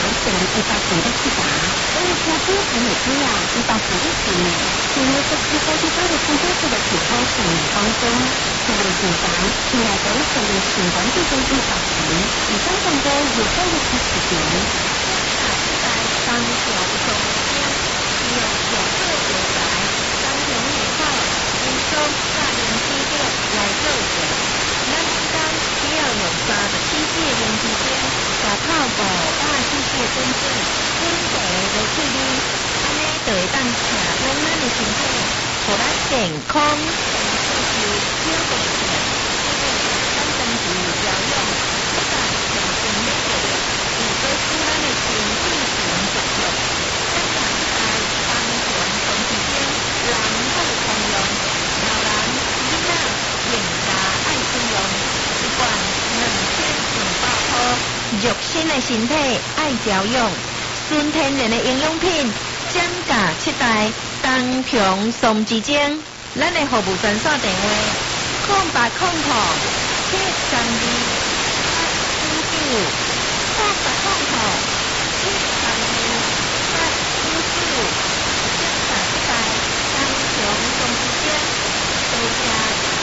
成100成的去打，因为家猪还没这样100成的去呢，因为这期高低高的空间这个体康是很当中，作为主张，现在都成为新冠这种100成，以上讲的有关的知识点。当小中间，利用小个牛来，当牛以后，轻松大连肌肉来做者。咱知道只要有3个机械连之间，把泡骨把机械真正分别落去哩，安尼就会当请用咱的身体，互咱健康，同时又少病痛。咱长期调养，不但全身的活力，又可使咱的身体健康。咱大家当全长时间人口通用，老人、囡仔、全家爱使用，一罐2200块。肉身的身体爱调养，纯天然的营养品，涨价7代，东平松之精。咱的服务专线电话：0800